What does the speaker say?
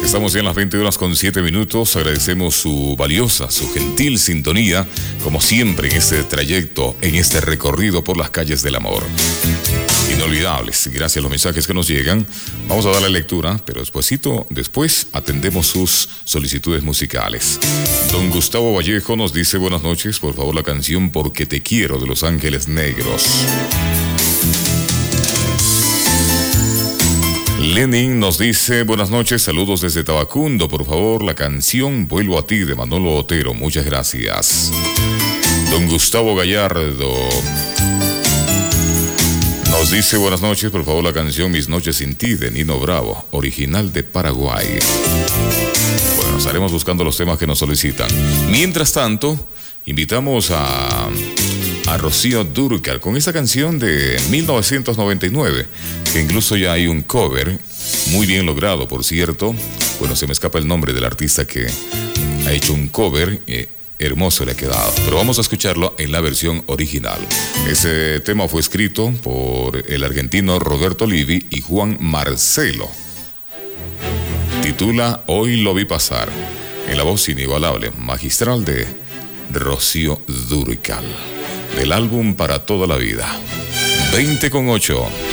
Estamos ya en las 20:07. Agradecemos su valiosa, su gentil sintonía, como siempre en este trayecto, en este recorrido por las calles del amor. Inolvidables, gracias a los mensajes que nos llegan. Vamos a dar la lectura, pero después atendemos sus solicitudes musicales. Don Gustavo Vallejo nos dice: buenas noches, por favor la canción Porque te quiero de Los Ángeles Negros. Lenin nos dice: buenas noches, saludos desde Tabacundo, por favor la canción Vuelvo a ti de Manolo Otero, muchas gracias. Don Gustavo Gallardo nos dice: buenas noches, por favor la canción Mis noches sin ti de Nino Bravo, original de Paraguay. Bueno, estaremos buscando los temas que nos solicitan. Mientras tanto, invitamos a Rocío Dúrcal con esta canción de 1999, que incluso ya hay un cover muy bien logrado, por cierto. Bueno, se me escapa el nombre del artista que ha hecho un cover, hermoso le ha quedado, pero vamos a escucharlo en la versión original. Ese tema fue escrito por el argentino Roberto Livi y Juan Marcelo. Titula Hoy lo vi pasar, en la voz inigualable, magistral de Rocío Dúrcal, del álbum Para toda la vida. 20:08.